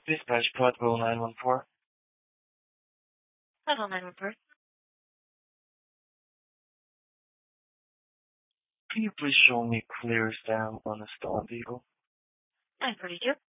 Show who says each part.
Speaker 1: Dispatch Protocol 914.
Speaker 2: Level 914.
Speaker 1: Can you please show me clear stamp on a stolen vehicle?
Speaker 2: 942.